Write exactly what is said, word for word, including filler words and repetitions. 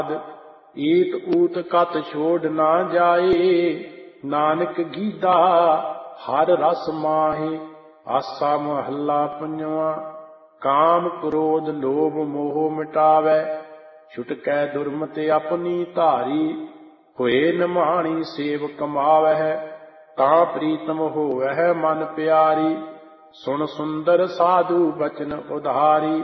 ਏਕ ਊਤ ਕਤ ਛੋੜ ਨਾ ਜਾਏ। ਨਾਨਕ ਗੀਦਾ ਹਰ ਰਸ ਮਾਹੇ। ਆਸਾ ਮਹੱਲਾ ਪੰਜਵਾਂ। ਕਾਮ ਕ੍ਰੋਧ ਲੋਭ ਮੋਹ ਮਿਟਾਵੈ। ਛੁਟਕੈ ਦੁਰਮਤਿ ਆਪਣੀ ਧਾਰੀ। ਹੋਏ ਨਿਮਾਣੀ ਸੇਵ ਕਮਾਵਹਿ। ਤਾਂ ਪ੍ਰੀਤਮ ਹੋਵਹਿ ਮਨ ਪਿਆਰੀ। ਸੁਣ ਸੁੰਦਰ ਸਾਧੂ ਬਚਨ ਉਧਾਰੀ।